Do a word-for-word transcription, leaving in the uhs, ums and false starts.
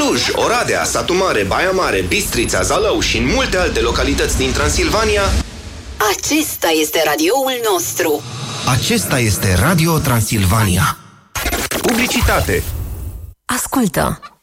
Cluj, Oradea, Satu Mare, Baia Mare, Bistrița, Zalău și în multe alte localități din Transilvania. Acesta este radioul nostru. Acesta este Radio Transilvania. Publicitate. Ascultă!